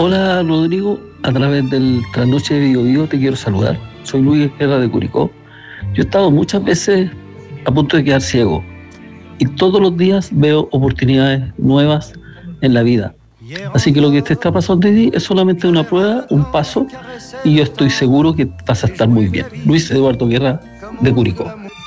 Hola Rodrigo, a través del Trasnoche de Biobío te quiero saludar. Soy Luis Guerra de Curicó. Yo he estado muchas veces a punto de quedar ciego y todos los días veo oportunidades nuevas en la vida. Así que lo que te está pasando hoy día es solamente una prueba, un paso, y yo estoy seguro que vas a estar muy bien. Luis Eduardo Guerra de Curicó.